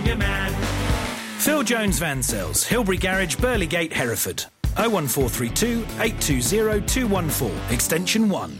your man. Phil Jones Van Sales, Hilbury Garage, Burleygate, Hereford. 01432 820 214, extension 1.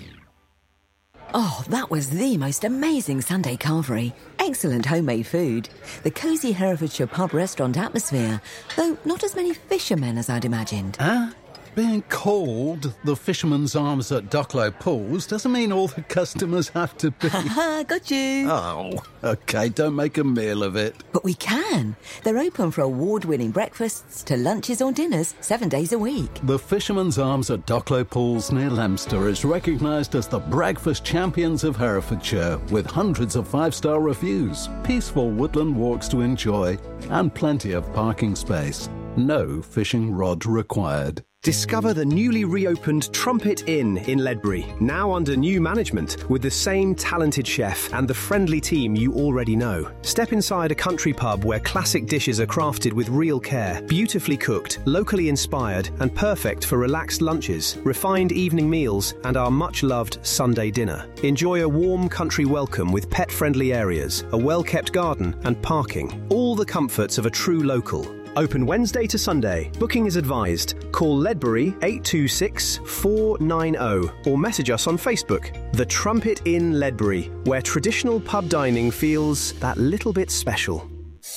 Oh, that was the most amazing Sunday carvery. Excellent homemade food. The cosy Herefordshire pub restaurant atmosphere, though not as many fishermen as I'd imagined. Huh? Being called the Fisherman's Arms at Ducklow Pools doesn't mean all the customers have to be... Ha, got you. Oh, OK, don't make a meal of it. But we can. They're open for award-winning breakfasts to lunches or dinners 7 days a week. The Fisherman's Arms at Ducklow Pools near Leominster is recognised as the breakfast champions of Herefordshire, with hundreds of 5-star reviews, peaceful woodland walks to enjoy, and plenty of parking space. No fishing rod required. Discover the newly reopened Trumpet Inn in Ledbury, now under new management, with the same talented chef and the friendly team you already know. Step inside a country pub where classic dishes are crafted with real care, beautifully cooked, locally inspired, and perfect for relaxed lunches, refined evening meals, and our much-loved Sunday dinner. Enjoy a warm country welcome with pet-friendly areas, a well-kept garden, and parking. All the comforts of a true local. Open Wednesday to Sunday. Booking is advised. Call Ledbury 826 490 or message us on Facebook. The Trumpet Inn Ledbury, where traditional pub dining feels that little bit special.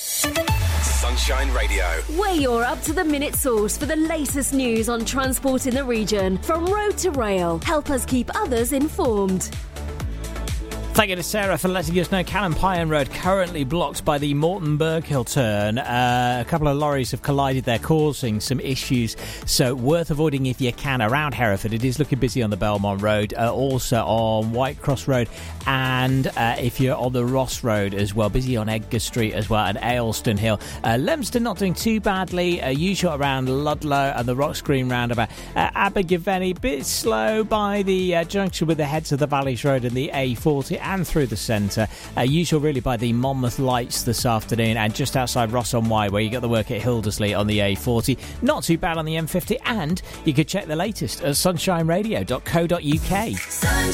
Sunshine Radio, where you're up to the minute source for the latest news on transport in the region. From road to rail, help us keep others informed. Thank you to Sarah for letting us know Callan Pyon Road currently blocked by the Morton Burghill turn. A couple of lorries have collided there, causing some issues, so worth avoiding if you can around Hereford. It is looking busy on the Belmont Road, also on Whitecross Road, and if you're on the Ross Road as well, busy on Edgar Street as well, and Ayleston Hill. Leominster not doing too badly, usual around Ludlow and the Rocks Green roundabout. Abergavenny, bit slow by the junction with the heads of the Valleys Road and the A40 and through the centre. Usual really by the Monmouth Lights this afternoon, and just outside Ross on Wye where you got the work at Hildersley on the A40. Not too bad on the M50, and you could check the latest at sunshineradio.co.uk.